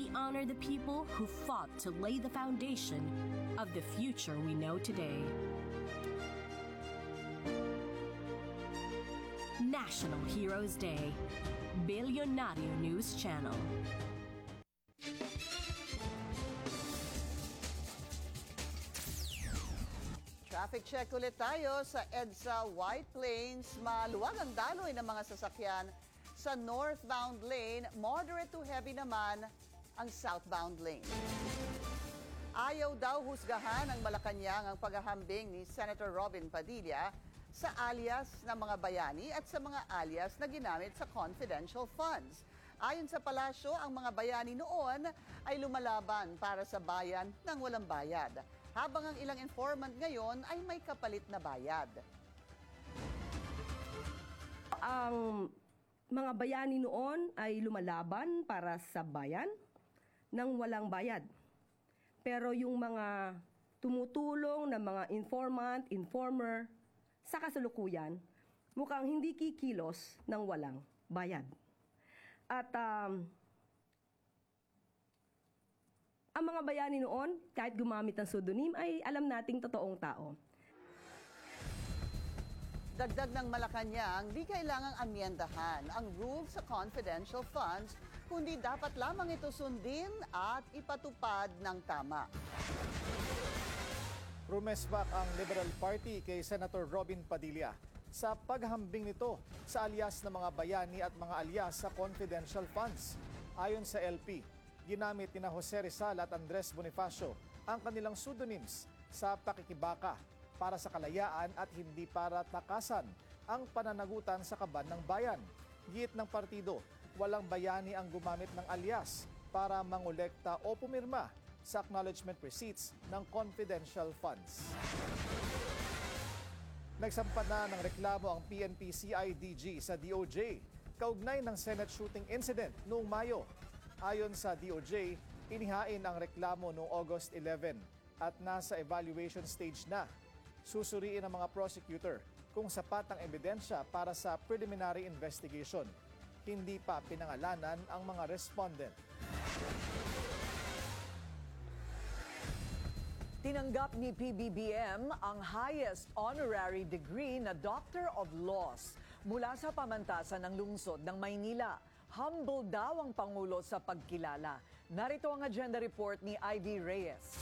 we honor the people who fought to lay the foundation of the future we know today. National Heroes Day, Bilyonaryo News Channel. Traffic check ulit tayo sa EDSA White Plains. Maluwag ang daloy ng mga sasakyan sa northbound lane. Moderate to heavy naman ang southbound lane. Ayaw daw husgahan ng Malacanang ang paghahambing ni Senator Robin Padilla sa alias ng mga bayani at sa mga alias na ginamit sa confidential funds. Ayon sa palasyo, ang mga bayani noon ay lumalaban para sa bayan ng walang bayad, habang ang ilang informant ngayon ay may kapalit na bayad. Ang mga bayani noon ay lumalaban para sa bayan ng walang bayad. Pero yung mga tumutulong na mga informant, informer, sa kasalukuyan, mukhang hindi kikilos ng walang bayad. At ang mga bayani noon, kahit gumamit ng pseudonym, ay alam nating totoong tao. Dagdag ng Malacanang, di kailangang amyendahan ang rules sa confidential funds, kundi dapat lamang ito sundin at ipatupad ng tama. Rumesbak ang Liberal Party kay Senator Robin Padilla sa paghambing nito sa alias ng mga bayani at mga alias sa confidential funds. Ayon sa LP, ginamit ni Jose Rizal at Andres Bonifacio ang kanilang pseudonyms sa pakikibaka para sa kalayaan at hindi para takasan ang pananagutan sa kaban ng bayan. Giit ng partido, walang bayani ang gumamit ng alias para mangolekta o pumirma sa acknowledgement receipts ng confidential funds. Nagsampa na ng reklamo ang PNP-CIDG sa DOJ kaugnay ng Senate shooting incident noong Mayo. Ayon sa DOJ, inihain ang reklamo noong August 11 at nasa evaluation stage na. Susuriin ng mga prosecutor kung sapat ang ebidensya para sa preliminary investigation. Hindi pa pinangalanan ang mga respondent. Tinanggap ni PBBM ang highest honorary degree na Doctor of Laws mula sa pamantasan ng lungsod ng Maynila. Humble daw ang Pangulo sa pagkilala. Narito ang agenda report ni Ivy Reyes.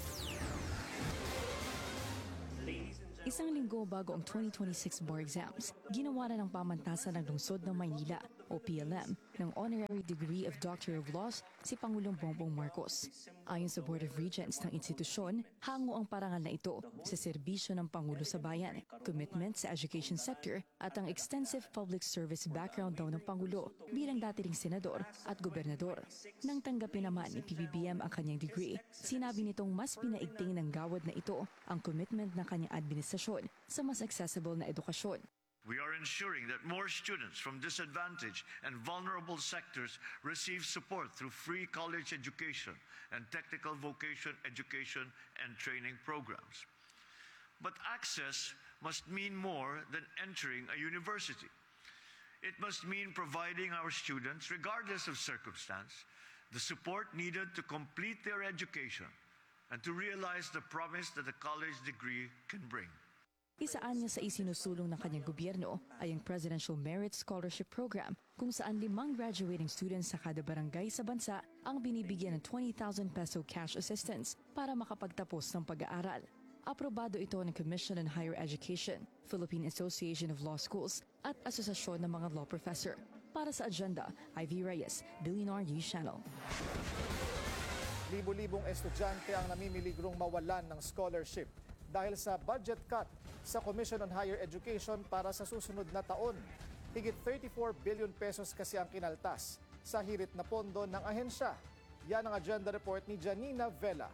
Isang linggo bago ang 2026 bar exams, ginawa na ng pamantasan ng lungsod ng Maynila o PLM ng honorary degree of Doctor of Laws si Pangulong Bongbong Marcos. Ayon sa Board of Regents ng institusyon, hango ang parangal na ito sa serbisyo ng Pangulo sa bayan, commitment sa education sector at ang extensive public service background daw ng Pangulo bilang dati ring senador at gobernador. Nang tanggapin naman ni PBBM ang kanyang degree, sinabi nitong mas pinaigting ng gawad na ito ang commitment ng kanyang administrasyon sa mas accessible na edukasyon. We are ensuring that more students from disadvantaged and vulnerable sectors receive support through free college education and technical vocation education and training programs. But access must mean more than entering a university. It must mean providing our students, regardless of circumstance, the support needed to complete their education and to realize the promise that a college degree can bring. Isaan niya sa isinusulong ng kanyang gobyerno ay ang Presidential Merit Scholarship Program kung saan 5 graduating students sa kada barangay sa bansa ang binibigyan ng 20,000 peso cash assistance para makapagtapos ng pag-aaral. Aprobado ito ng Commission on Higher Education, Philippine Association of Law Schools at Asosasyon ng mga Law Professor. Para sa agenda, Ivy Reyes, Bilyonaryo News Channel. Libo-libong estudyante ang namimiligrong mawalan ng scholarship dahil sa budget cut sa Commission on Higher Education para sa susunod na taon. Higit 34 billion pesos kasi ang kinaltas sa hirit na pondo ng ahensya. Yan ang agenda report ni Janina Vela.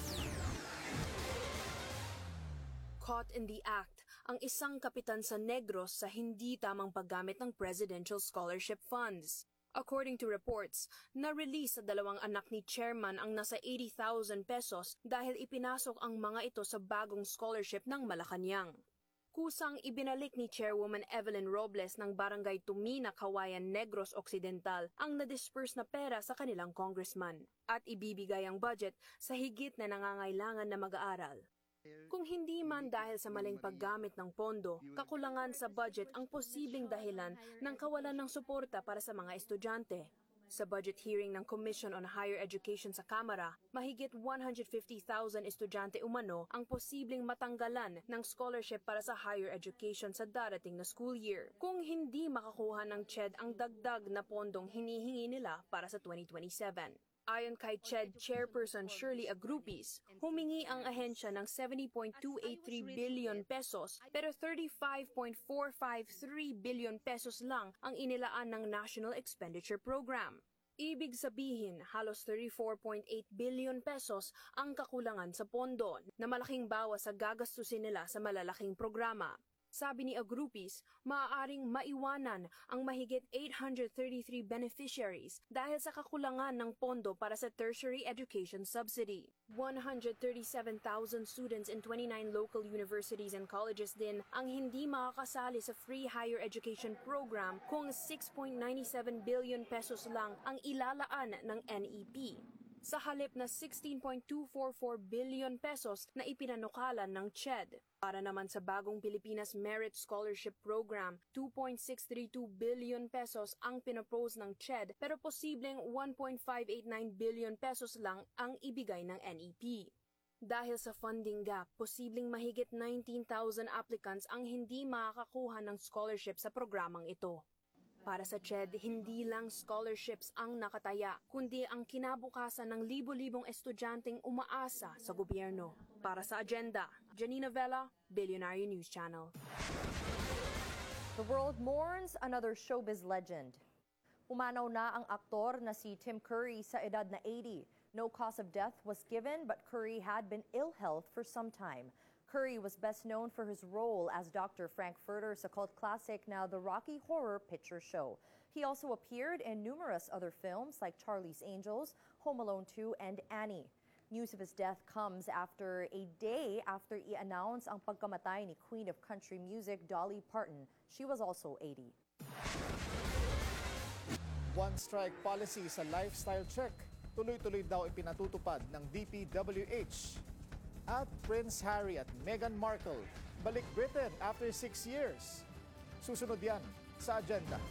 Caught in the act ang isang kapitan sa Negros sa hindi tamang paggamit ng presidential scholarship funds. According to reports, na-release sa 2 anak ni chairman ang nasa 80,000 pesos dahil ipinasok ang mga ito sa bagong scholarship ng Malacanang. Kusang ibinalik ni Chairwoman Evelyn Robles ng Barangay Tumina, Kawayan Negros Occidental ang na-disperse na pera sa kanilang congressman at ibibigay ang budget sa higit na nangangailangan na mag-aaral. Kung hindi man dahil sa maling paggamit ng pondo, kakulangan sa budget ang posibleng dahilan ng kawalan ng suporta para sa mga estudyante. Sa budget hearing ng Commission on Higher Education sa Kamara, mahigit 150,000 estudyante umano ang posibleng matanggalan ng scholarship para sa higher education sa darating na school year kung hindi makakuha ng CHED ang dagdag na pondong hinihingi nila para sa 2027. Ayon kay CHED Chairperson Shirley Agrupis, humingi ang ahensya ng 70.283 billion pesos pero 35.453 billion pesos lang ang inilaan ng National Expenditure Program. Ibig sabihin, halos 34.8 billion pesos ang kakulangan sa pondo na malaking bawas sa gagastusin nila sa malalaking programa. Sabi ni Agrupis, maaaring maiwanan ang mahigit 833 beneficiaries dahil sa kakulangan ng pondo para sa tertiary education subsidy. 137,000 students in 29 local universities and colleges din ang hindi makakasali sa free higher education program kung 6.97 billion pesos lang ang ilalaan ng NEP. Sa halip na 16.244 billion pesos na ipinanukalan ng CHED. Para naman sa bagong Pilipinas Merit Scholarship Program, 2.632 billion pesos ang pinopose ng CHED pero posibleng 1.589 billion pesos lang ang ibigay ng NEP. Dahil sa funding gap, posibleng mahigit 19,000 applicants ang hindi makakakuha ng scholarship sa programang ito. Para sa CHED, hindi lang scholarships ang nakataya, kundi ang kinabukasan ng libo-libong estudyanteng umaasa sa gobyerno. Para sa Agenda, Janina Vela, Billionaire News Channel. The world mourns another showbiz legend. Umanaw na ang aktor na si Tim Curry sa edad na 80. No cause of death was given, but Curry had been ill health for some time. Curry was best known for his role as Dr. Frankfurter sa cult classic now The Rocky Horror Picture Show. He also appeared in numerous other films like Charlie's Angels, Home Alone 2, and Annie. News of his death comes after a day after i-announce ang pagkamatay ni Queen of Country Music Dolly Parton. She was also 80. One-strike policy sa lifestyle check. Tuloy-tuloy daw ipinatutupad ng DPWH. At Prince Harry at Meghan Markle, balik Britain after 6 years. Susunod yan sa Agenda.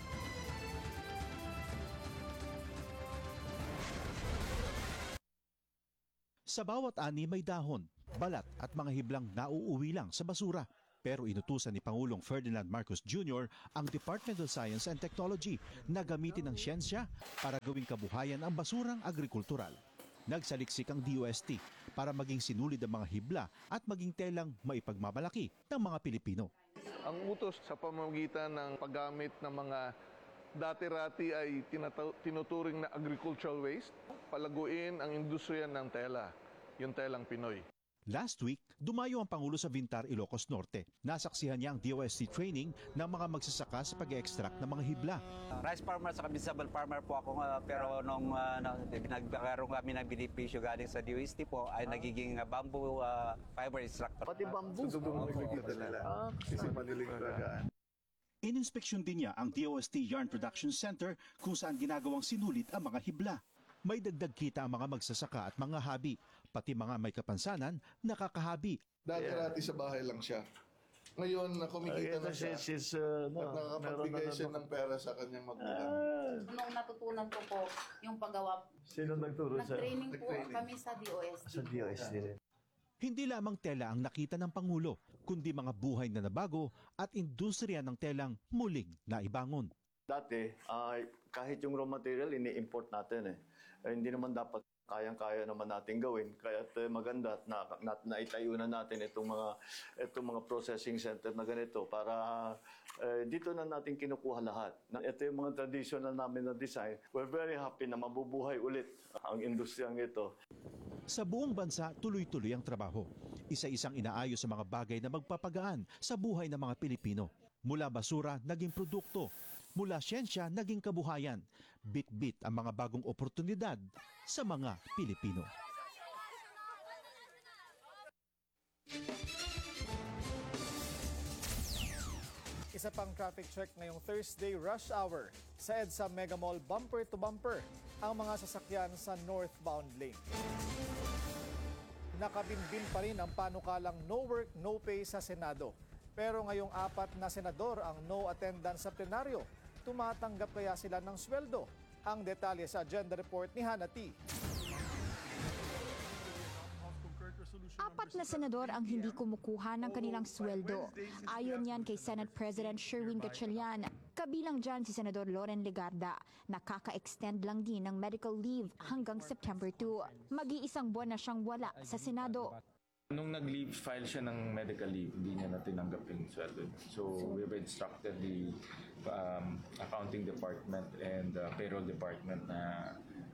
Sa bawat ani may dahon, balat at mga hiblang nauuwi lang sa basura. Pero inutusan ni Pangulong Ferdinand Marcos Jr. ang Department of Science and Technology na gamitin ang siyensya para gawing kabuhayan ang basurang agrikultural. Nagsaliksik ang DOST para maging sinulid ang mga hibla at maging telang maipagmamalaki ng mga Pilipino. Ang utos sa pamamagitan ng paggamit ng mga dati-rati ay tinuturing na agricultural waste, palaguin ang industriya ng tela, yung telang Pinoy. Last week, dumayo ang Pangulo sa Vintar, Ilocos Norte. Nasaksihan niya ang DOST training ng mga magsasaka sa pag-extract ng mga hibla. Rice farmer sa vegetable farmer po ako pero nung nagkaroon kami ng benepisyo galing sa DOST po ay nagiging bamboo fiber extractor. Pati bamboo? Nakikita nila. Kasi maniling talagaan. Ininspeksyon din niya ang DOST Yarn Production Center kung saan ginagawang sinulit ang mga hibla. May dagdag kita ang mga magsasaka at mga habi, pati mga may kapansanan, nakakahabi. Dati-rati sa bahay lang siya. Ngayon, kumikita na siya. At nakakapagbigay siya ng pera sa kanyang magulang. Nung natutunan ko po yung paggawa, Sino nagturo sa? nag-training po kami sa DOST. Sa DOST rin. Hindi lamang tela ang nakita ng Pangulo, kundi mga buhay na nabago at industriya ng telang muling naibangon. Dati, kahit yung raw material, ini-import natin hindi naman dapat kayang-kaya naman natin gawin. Kaya maganda na naitayo na natin itong mga processing center na ganito para dito na natin kinukuha lahat. Ito yung mga traditional namin na design. We're very happy na mabubuhay ulit ang industriyang ito. Sa buong bansa, tuloy-tuloy ang trabaho. Isa-isang inaayos sa mga bagay na magpapagaan sa buhay ng mga Pilipino. Mula basura, naging produkto. Mula siyensya, naging kabuhayan. Bit-bit ang mga bagong oportunidad sa mga Pilipino. Isa pang traffic check ngayong Thursday rush hour sa EDSA Mega Mall bumper to bumper ang mga sasakyan sa northbound lane. Nakabinbin pa rin ang panukalang no work, no pay sa Senado. Pero ngayong 4 na senador ang no attendance sa plenaryo. Tumatanggap kaya sila ng sweldo? Ang detalye sa agenda report ni Hannah T. 4 na senador ang hindi kumukuha ng kanilang sweldo. Ayon yan kay Senate President Sherwin Gatchalian. Kabilang dyan si Senador Loren Legarda. Nakaka-extend lang din ng medical leave hanggang September 2. Mag-iisang buwan na siyang wala sa Senado. Nung nag-leave, file siya ng medical leave, hindi niya na tinanggap yung sweldo. So we've instructed the accounting department and payroll department na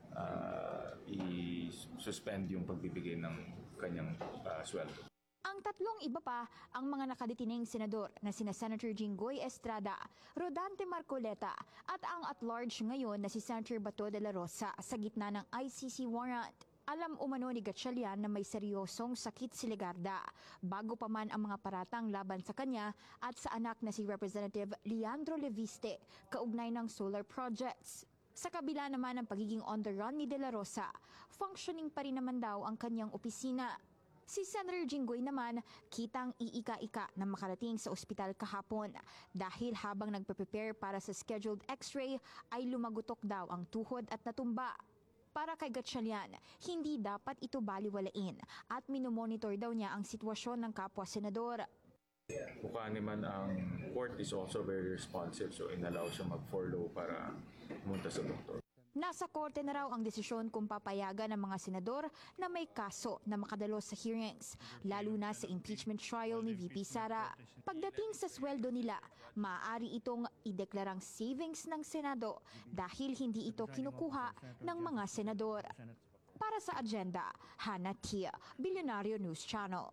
i-suspend yung pagbibigay ng kanyang sweldo. Ang tatlong iba pa ang mga nakadetining senador na sina Senator Jinggoy Estrada, Rodante Marcoleta at ang at-large ngayon na si Senator Bato de la Rosa sa gitna ng ICC warrant. Alam umano ni Gatchalian na may seryosong sakit si Legarda bago pa man ang mga paratang laban sa kanya at sa anak na si Representative Leandro Leviste kaugnay ng solar projects. Sa kabila naman ng pagiging on the run ni De La Rosa, functioning pa rin naman daw ang kanyang opisina. Si Senator Jinggoy naman, kitang iika-ika na makarating sa ospital kahapon dahil habang nagpe-prepare para sa scheduled x-ray ay lumagutok daw ang tuhod at natumba. Para kay Gatchalian, hindi dapat ito baliwalain at minomonitor daw niya ang sitwasyon ng kapwa senador. Mukha naman ang court is also very responsive, so inallow siya mag-follow para pumunta sa doktor. Nasa korte na raw ang desisyon kung papayagan ng mga senador na may kaso na makadalo sa hearings, lalo na sa impeachment trial ni VP Sara. Pagdating sa sweldo nila, maaari itong ideklarang savings ng Senado dahil hindi ito kinukuha ng mga senador. Para sa agenda, Hannah Tia, Billionario News Channel.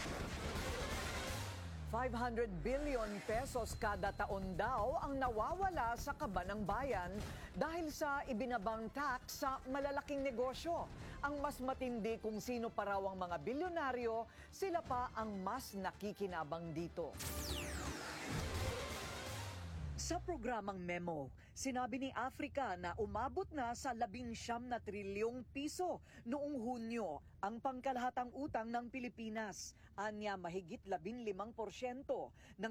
500 billion pesos kada taon daw ang nawawala sa kaban ng bayan dahil sa ibinabang tax sa malalaking negosyo. Ang mas matindi kung sino pa raw ang mga bilyonaryo, sila pa ang mas nakikinabang dito. Sa programang Memo, sinabi ni Africa na umabot na sa 19 na trilyong piso noong Hunyo ang pangkalahatang utang ng Pilipinas. Anya mahigit 15% ng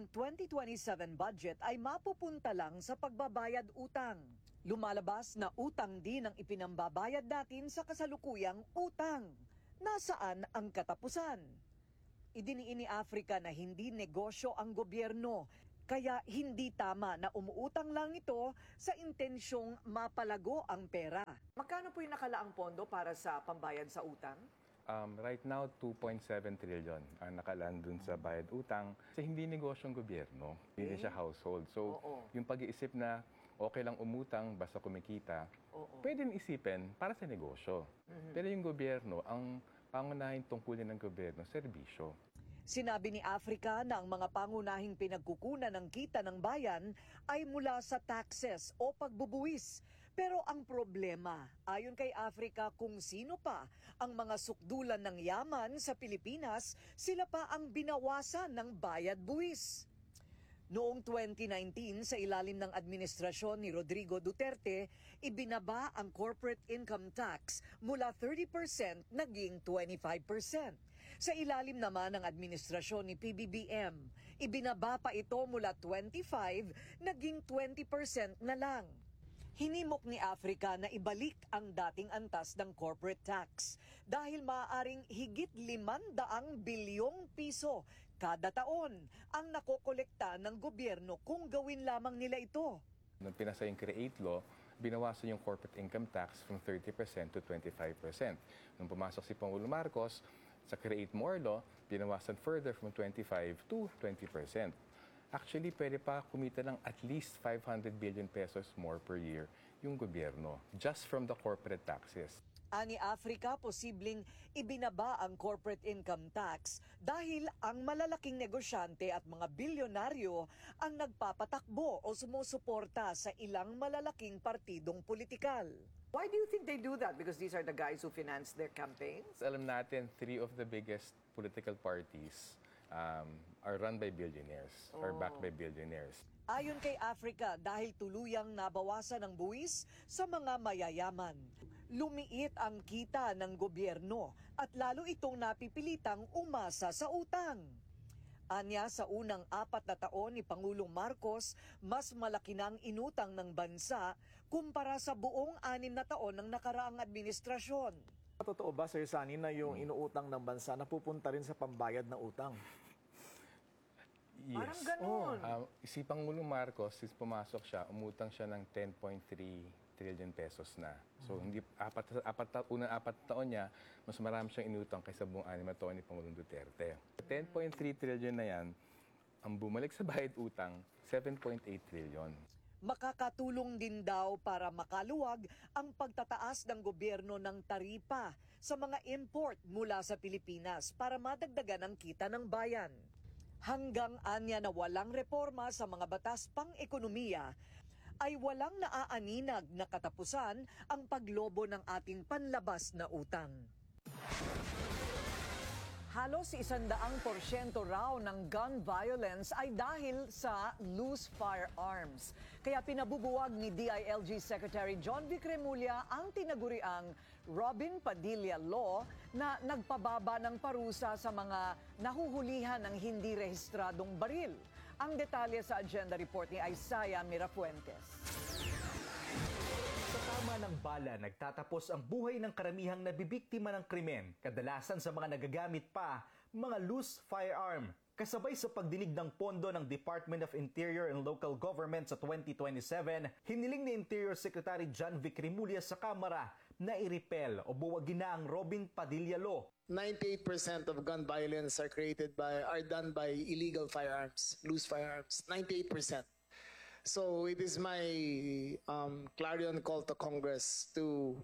2027 budget ay mapupunta lang sa pagbabayad utang. Lumalabas na utang din ang ipinambabayad natin sa kasalukuyang utang. Nasaan ang katapusan? Idiniin ni Africa na hindi negosyo ang gobyerno. Kaya hindi tama na umuutang lang ito sa intensyong mapalago ang pera. Magkano po yung nakalaang pondo para sa pambayad sa utang? Right now, 2.7 trillion ang nakalaan dun sa bayad utang. Kasi hindi negosyong gobyerno, hindi siya household. So, yung pag-iisip na okay lang umutang basta kumikita, pwede isipin para sa negosyo. Pero yung gobyerno, ang pangunahing tungkulin ng gobyerno, serbisyo. Sinabi ni Africa na ang mga pangunahing pinagkukunan ng kita ng bayan ay mula sa taxes o pagbubuwis. Pero ang problema, ayon kay Africa, kung sino pa ang mga sukdulan ng yaman sa Pilipinas, sila pa ang binawasan ng bayad-buwis. Noong 2019, sa ilalim ng administrasyon ni Rodrigo Duterte, ibinaba ang corporate income tax mula 30% naging 25%. Sa ilalim naman ng administrasyon ni PBBM, ibinaba pa ito mula 25 naging 20% na lang. Hinimok ni Africa na ibalik ang dating antas ng corporate tax dahil maaaring higit 500 bilyong piso kada taon ang nakokolekta ng gobyerno kung gawin lamang nila ito. Nung pinasa yung CREATE Law, binawasan yung corporate income tax from 30% to 25%. Nung pumasok si Pangulo Marcos, sa CREATE More Law, binawasan further from 25 to 20%. Actually, pwede pa kumita ng at least 500 billion pesos more per year yung gobyerno, just from the corporate taxes. Ani Africa, posibleng ibinaba ang corporate income tax dahil ang malalaking negosyante at mga bilyonaryo ang nagpapatakbo o sumusuporta sa ilang malalaking partidong politikal. Why do you think they do that? Because these are the guys who finance their campaigns? Alam natin, 3 of the biggest political parties are run by billionaires or backed by billionaires. Ayon kay Africa, dahil tuluyang nabawasan ang buwis sa mga mayayaman. Lumiit ang kita ng gobyerno at lalo itong napipilitang umasa sa utang. Anya, sa unang 4 na taon ni Pangulong Marcos, mas malaki na ang inutang ng bansa kumpara sa buong 6 na taon ng nakaraang administrasyon. Totoo ba, Sir Sunny, na yung inuutang ng bansa napupunta rin sa pambayad ng utang? Yes. Parang ganun. Si Pangulong Marcos, since pumasok siya, umutang siya ng 10.3 trillion pesos na. So, hindi unang 4 taon niya, mas marami siyang inutang kaysa buong 6 na taon ni Pangulong Duterte. 10.3 trillion na yan, ang bumalik sa bayad utang, 7.8 trillion. Makakatulong din daw para makaluwag ang pagtataas ng gobyerno ng taripa sa mga import mula sa Pilipinas para madagdagan ang kita ng bayan. Hanggang anya na walang reforma sa mga batas pang-ekonomiya, ay walang naaaninag na katapusan ang paglobo ng ating panlabas na utang. Halos 100% raw ng gun violence ay dahil sa loose firearms. Kaya pinabubuwag ni DILG Secretary John Vic Remulla ang tinaguriang Robin Padilla Law na nagpababa ng parusa sa mga nahuhulihan ng hindi rehistradong baril. Ang detalye sa agenda report ni Isaiah Mirafuentes. Sa tama ng bala, nagtatapos ang buhay ng karamihang nabibiktima ng krimen, kadalasan sa mga nagagamit pa, mga loose firearm. Kasabay sa pagdinig ng pondo ng Department of Interior and Local Government sa 2027, hiniling ni Interior Secretary John Vic Remulla sa Kamara na i-repeal o buwagin na ang Robin Padilla Law. 98% of gun violence are done by illegal firearms, loose firearms. 98%. So it is my clarion call to Congress to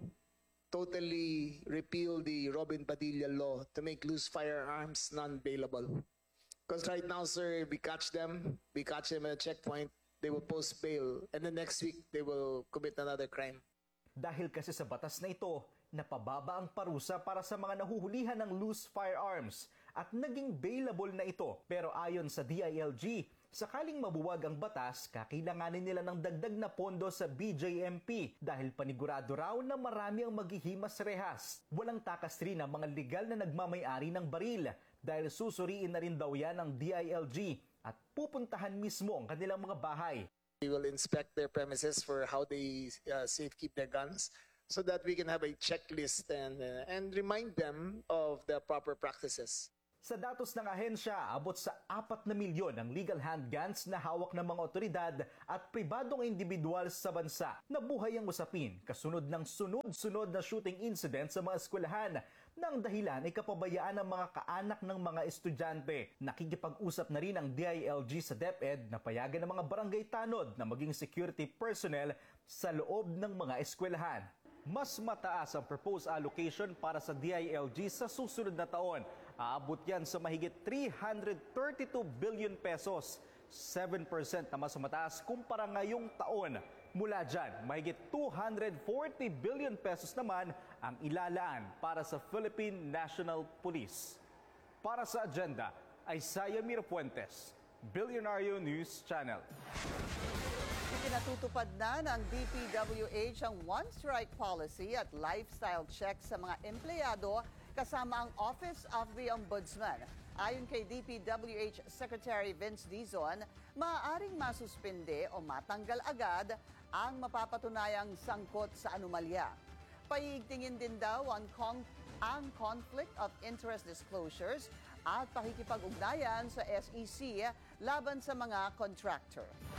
totally repeal the Robin Padilla Law to make loose firearms non-bailable. Because right now, sir, we catch them at a checkpoint, they will post bail, and the next week they will commit another crime. Dahil kasi sa batas na ito, napababa ang parusa para sa mga nahuhulihan ng loose firearms at naging bailable na ito. Pero ayon sa DILG, sakaling mabuwag ang batas, kakailanganin nila ng dagdag na pondo sa BJMP dahil panigurado raw na marami ang maghihimas rehas. Walang takas rin ang mga legal na nagmamay-ari ng baril dahil susuriin na rin daw yan ng DILG at pupuntahan mismo ang kanilang mga bahay. We will inspect their premises for how they safekeep their guns so that we can have a checklist and remind them of the proper practices. Sa datos ng ahensya, abot sa 4 na milyon ang legal handguns na hawak ng mga otoridad at pribadong individual sa bansa. Nabuhay ang usapin kasunod ng sunod-sunod na shooting incident sa mga eskwelahan nang dahilan ay kapabayaan ng mga kaanak ng mga estudyante. Nakikipag-usap na rin ang DILG sa DepEd na payagan ng mga barangay tanod na maging security personnel sa loob ng mga eskwelahan. Mas mataas ang proposed allocation para sa DILG sa susunod na taon. Aabot yan sa mahigit 332 billion pesos, 7% na mas mataas kumpara ngayong taon. Mula dyan, mahigit 240 billion pesos naman ang ilalaan para sa Philippine National Police. Para sa agenda, Isaiah Mirafuentes, Billionario News Channel. Ikinatutupad na ng DPWH ang one-strike policy at lifestyle check sa mga empleyado kasama ang Office of the Ombudsman. Ayon kay DPWH Secretary Vince Dizon, maaaring masuspende o matanggal agad ang mapapatunayang sangkot sa anomalya. Paigtingin din daw ang conflict of interest disclosures at pakikipag-ugnayan sa SEC laban sa mga contractor.